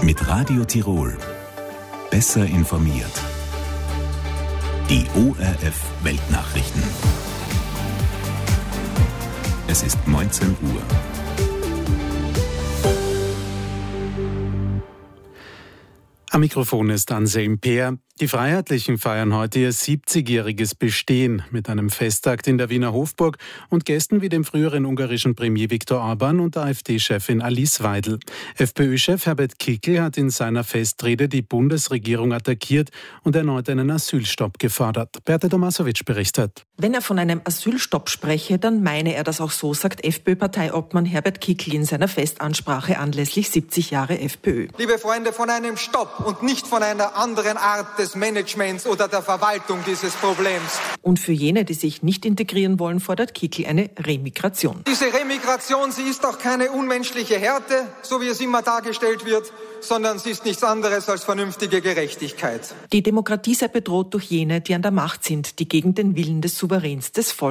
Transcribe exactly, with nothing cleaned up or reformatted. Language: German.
Mit Radio Tirol. Besser informiert. Die O R F Weltnachrichten. Es ist neunzehn Uhr. Am Mikrofon ist Anselm Peer. Die Freiheitlichen feiern heute ihr siebzigjähriges Bestehen mit einem Festakt in der Wiener Hofburg und Gästen wie dem früheren ungarischen Premier Viktor Orbán und der AfD-Chefin Alice Weidel. FPÖ-Chef Herbert Kickl hat in seiner Festrede die Bundesregierung attackiert und erneut einen Asylstopp gefordert. Berta Tomasowitsch berichtet. Wenn er von einem Asylstopp spreche, dann meine er das auch so, sagt FPÖ-Parteiobmann Herbert Kickl in seiner Festansprache anlässlich siebzig Jahre FPÖ. Liebe Freunde, von einem Stopp und nicht von einer anderen Art des Managements oder der Verwaltung dieses Problems. Und für jene, die sich nicht integrieren wollen, fordert Kickl eine Remigration. Diese Remigration, sie ist auch keine unmenschliche Härte, so wie es immer dargestellt wird, sondern sie ist nichts anderes als vernünftige Gerechtigkeit. Die Demokratie sei bedroht durch jene, die an der Macht sind, die gegen den Willen des Souveräns des Volkes